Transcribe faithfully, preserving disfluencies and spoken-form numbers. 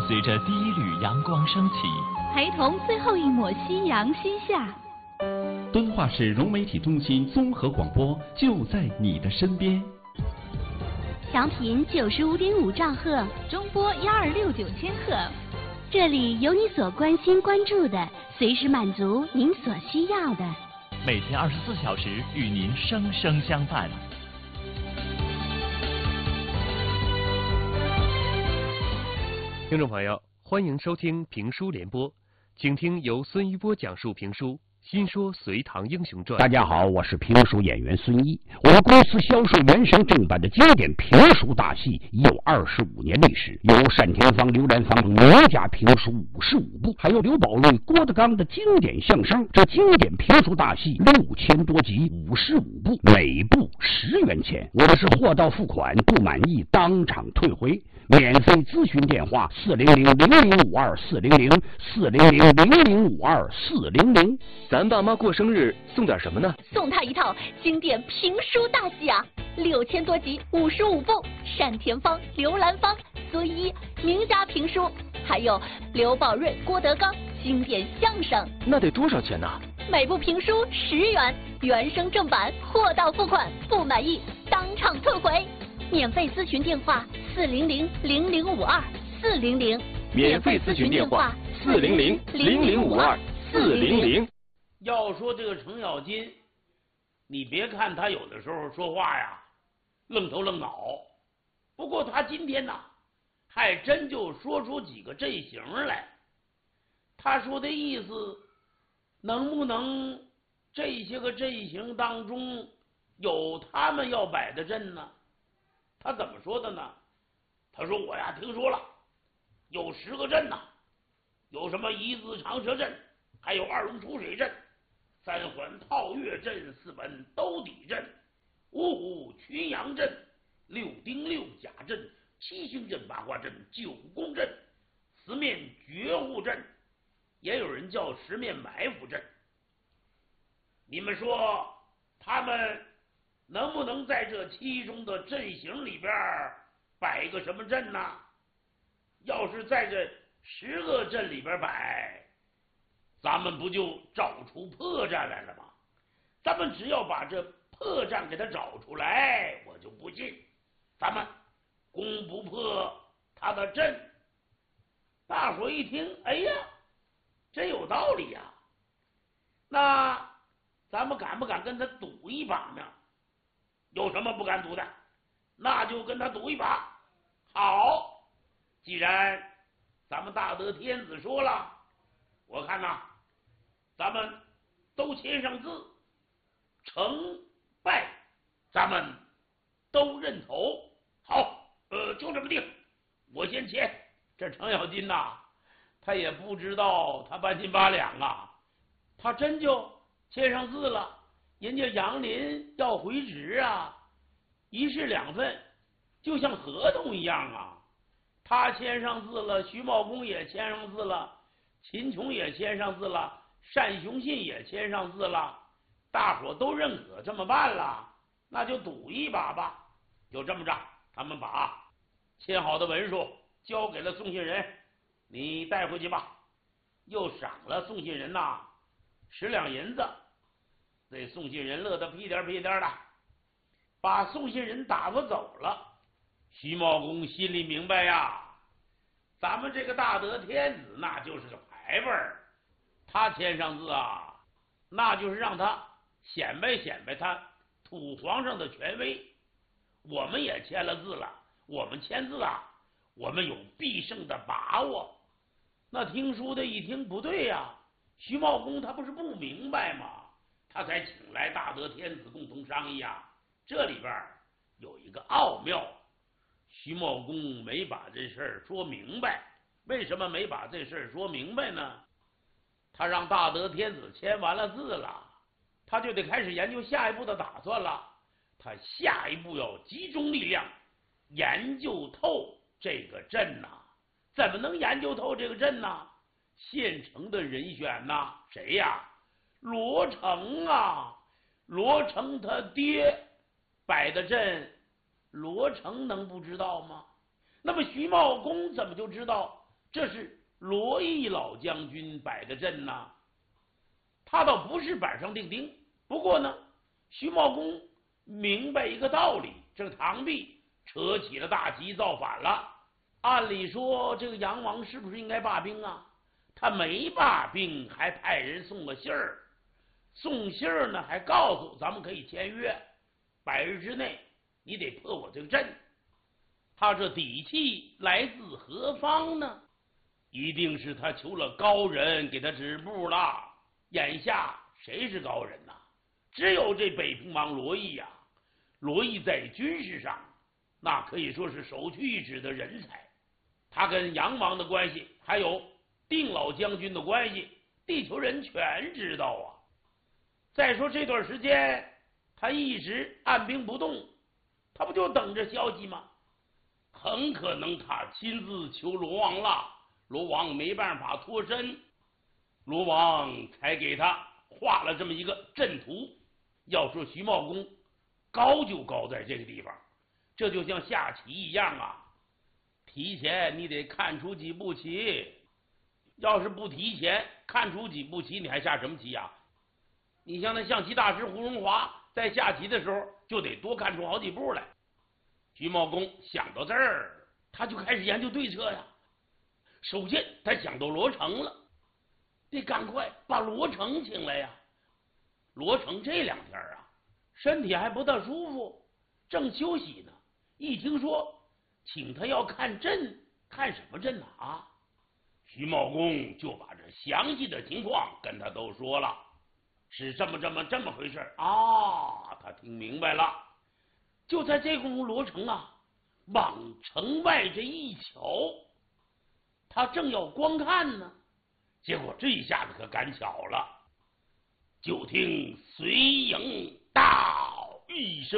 随着第一缕阳光升起， 陪同最后一抹夕阳西下。 敦化市融媒体中心综合广播就在你的身边。 调频九十五点五兆赫，中波幺二六九千赫。这里有你所关心关注的，随时满足您所需要的。 每天二十四小时与您生生相伴。 听众朋友，欢迎收听评书联播，请听由孙一波讲述评书《新说隋唐英雄传》。 大家好，我是评书演员孙一。我们公司销售原声正版的经典评书大戏已有二十五年历史，有单田芳、刘兰芳名家评书五十五部，还有刘宝瑞、郭德纲的经典相声。这经典评书大戏六千多集，五十五部，每部十元钱。我的是货到付款，不满意当场退回。免费咨询电话：四零零零零五二四零零四零零零零五二四零零。 咱爸妈过生日送点什么呢？ 送他一套经典评书大戏啊，六千多集，五十五部，单田芳、刘兰芳、孙一名家评书，还有刘宝瑞、郭德纲经典相声。 那得多少钱呢？ 每部评书十元，原声正版，货到付款，不满意当场退回。免费咨询电话：四零零零零五二四零零。 免费咨询电话：四零零零零五二四零零。 要说这个程咬金，你别看他有的时候说话呀愣头愣脑，不过他今天呢还真就说出几个阵型来。他说的意思，能不能这些个阵型当中有他们要摆的阵呢？他怎么说的呢？他说我呀听说了，有十个阵呐，有什么一字长蛇阵，还有二龙出水阵，三环套月阵，四本兜底阵，五虎群羊阵，六丁六甲阵，七星阵，八卦阵，九宫阵，四面绝户阵，也有人叫十面埋伏阵。你们说他们能不能在这其中的阵型里边摆一个什么阵呢？要是在这十个阵里边摆，咱们不就找出破绽来了吗？咱们只要把这破绽给他找出来，我就不信咱们攻不破他的阵。大伙一听，哎呀，真有道理呀！那咱们敢不敢跟他赌一把呢？有什么不敢赌的？那就跟他赌一把。好，既然咱们大德天子说了，我看呐，咱们都签上字，成败咱们都认头。好，呃，就这么定，我先签。这程咬金呐，他也不知道他半斤八两啊，他真就签上字了。人家杨林要回职啊，一式两份，就像合同一样啊。他签上字了，徐茂公也签上字了，秦琼也签上字了，单雄信也签上字了，大伙都认可这么办了，那就赌一把吧。就这么着，他们把签好的文书交给了送信人，你带回去吧。又赏了送信人呐十两银子。这送信人乐得屁颠屁颠的，把送信人打发走了。徐茂公心里明白呀，咱们这个大德天子那就是个牌位儿，他签上字啊，那就是让他显摆显摆他土皇上的权威。我们也签了字了，我们签字啊，我们有必胜的把握。那听书的一听不对呀，徐茂公他不是不明白吗？他才请来大德天子共同商议啊，这里边有一个奥妙。徐茂公没把这事儿说明白，为什么没把这事儿说明白呢？他让大德天子签完了字了，他就得开始研究下一步的打算了。他下一步要集中力量研究透这个阵呐、啊。怎么能研究透这个阵呢？现成的人选呐、啊，谁呀？罗成啊，罗成他爹摆的阵，罗成能不知道吗？那么徐茂公怎么就知道这是罗毅老将军摆的阵呐，他倒不是板上钉钉。不过呢，徐茂公明白一个道理，这个唐弼扯起了大旗造反了。按理说，这个杨王是不是应该罢兵啊？他没罢兵，还派人送个信儿，送信儿呢，还告诉咱们可以签约，百日之内你得破我这个阵。他这底气来自何方呢？一定是他求了高人给他止步了。眼下谁是高人呐？只有这北平王罗毅呀、啊。罗毅在军事上那可以说是首屈一指的人才，他跟杨王的关系，还有定老将军的关系，地球人全知道啊。再说这段时间他一直按兵不动，他不就等着消息吗？很可能他亲自求罗王了，罗王没办法脱身，罗王才给他画了这么一个阵图。要说徐茂公高就高在这个地方，这就像下棋一样啊，提前你得看出几步棋，要是不提前看出几步棋，你还下什么棋呀、啊？你像那象棋大师胡荣华在下棋的时候就得多看出好几步来。徐茂公想到这儿，他就开始研究对策呀。首先他想到罗成了，得赶快把罗成请来呀。罗成这两天啊身体还不大舒服，正休息呢，一听说请他要看阵，看什么阵呢？啊，徐茂公就把这详细的情况跟他都说了，是这么这么这么回事啊。他听明白了。就在这功夫，罗成啊往城外这一瞧，他正要观看呢，结果这一下子可赶巧了，就听随营道一声